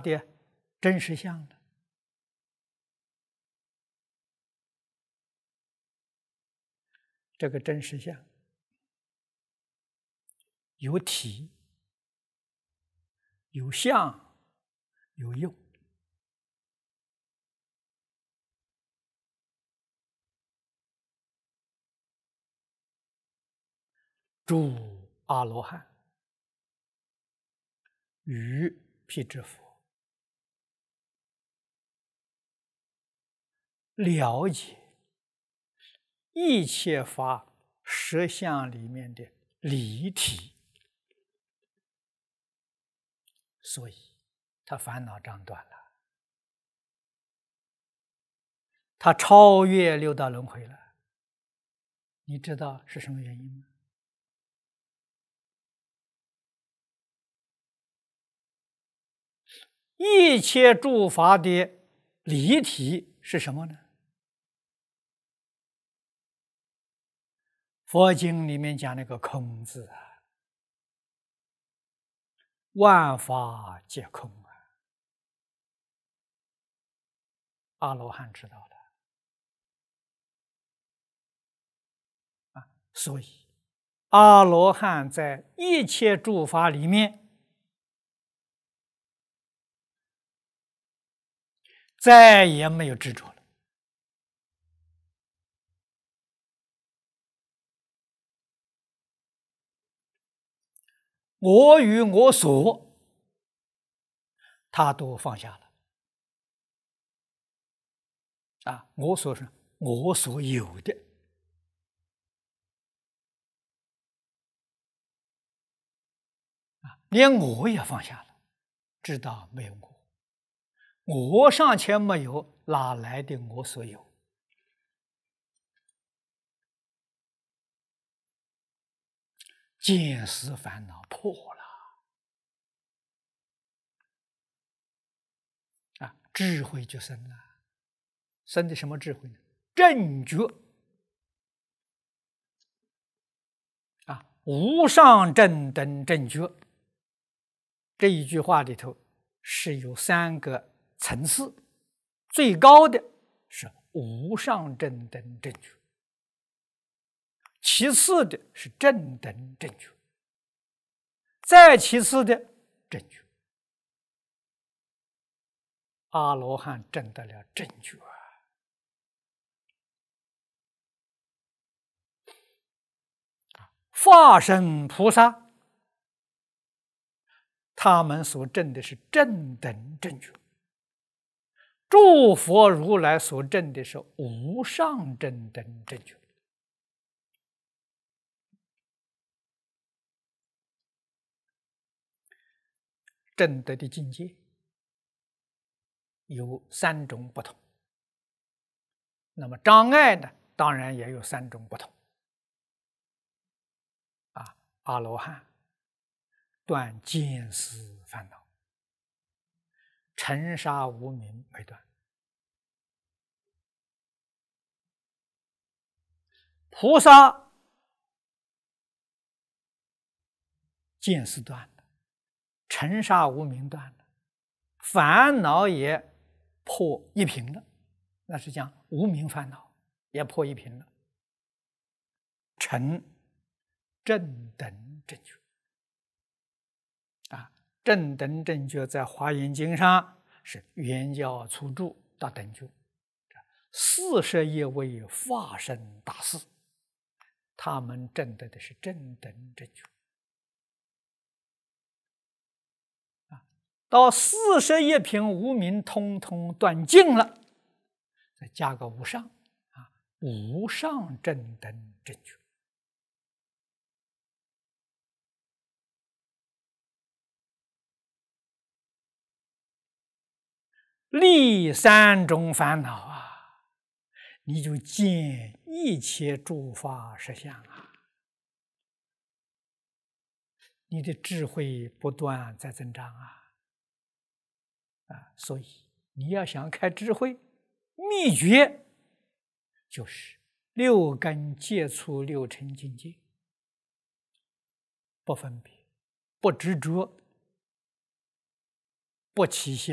的真实相了。这个真实相有体、有相、有用。诸阿罗汉与辟支佛了解一切法实相里面的离体，所以他烦恼障断了，他超越六道轮回了。你知道是什么原因吗？一切诸法的离体是什么呢？佛经里面讲那个空字啊，万法皆空啊。阿罗汉知道的啊，所以阿罗汉在一切诸法里面再也没有执着了。我与我所，他都放下了啊！我所是我所有的啊，连我也放下了，知道没有我尚且没有，哪来的我所有？见思烦恼破了啊，智慧就生了。生的什么智慧呢？正觉啊，无上正等正觉。这一句话里头是有3个层次，最高的是无上正等正觉，其次的是正等正觉，再其次的正觉。阿罗汉证得了正觉，化身菩萨他们所证的是正等正觉，诸佛如来所证的是无上正等正觉。证得的境界有3种不同，那么障碍呢，当然也有3种不同。啊，阿罗汉断见思烦恼，尘沙无明没断；菩萨见思断了，尘沙无明断了，烦恼也破一品了，那是讲无明烦恼也破一品了，成正等正觉。啊，正等正觉在《华严经》上是圆教初住到等觉，40业为化身大士，他们证得的是正等正觉。到41品无明通通断尽了，再加个无上啊，无上正等正觉。立3种烦恼啊，你就见一切诸法实相啊，你的智慧不断在增长啊。所以你要想开智慧，秘诀就是6根接触6尘境界，不分别，不执着，不起心